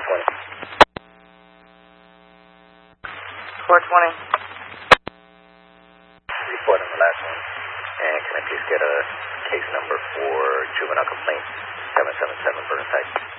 420. Report on the last one. And can I please get a case number for juvenile complaint 777 Burnside?